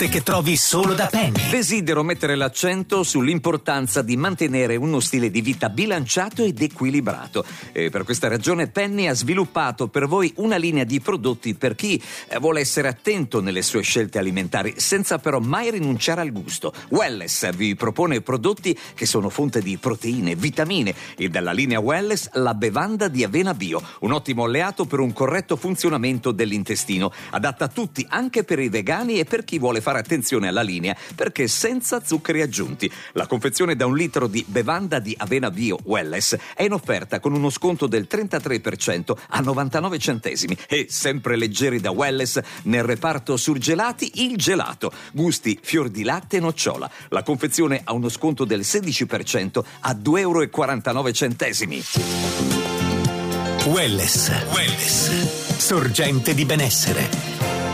latte che trovi solo da Penny. Desidero mettere l'accento sull'importanza di mantenere uno stile di vita bilanciato ed equilibrato. E per questa ragione Penny ha sviluppato per voi una linea di prodotti per chi vuole essere attento nelle sue scelte alimentari, senza però mai rinunciare al gusto. Welless vi propone prodotti che sono fonte di proteine, vitamine e dalla linea Welless la bevanda di avena bio, un ottimo alleato per un corretto funzionamento dell'intestino, adatta a tutti, anche per i vegani e per chi vuole fare attenzione alla linea, perché senza zuccheri aggiunti. La confezione da 1 litro di bevanda di avena bio Welless è in offerta con uno sconto del 33% a 99 centesimi e sempre leggeri da Welless nel reparto surgelati il gelato, gusti fior di latte e nocciola. La confezione ha uno sconto del 16% a 2,49 €. Welless. Sorgente di benessere.